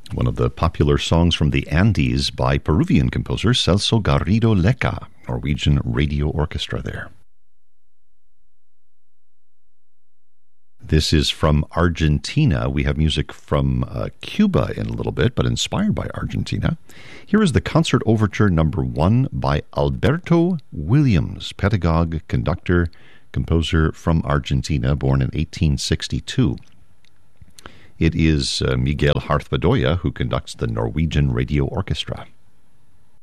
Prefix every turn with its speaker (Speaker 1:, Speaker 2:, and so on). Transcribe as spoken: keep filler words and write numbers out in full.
Speaker 1: one of the popular songs from the Andes by Peruvian composer Celso Garrido Lecca, Norwegian Radio Orchestra there. This is from Argentina. We have music from uh, Cuba in a little bit, but inspired by Argentina. Here is the Concert Overture number one by Alberto Williams, pedagogue, conductor, composer from Argentina, born in eighteen sixty-two. It is uh, Miguel Harth Bedoya who conducts the Norwegian Radio Orchestra.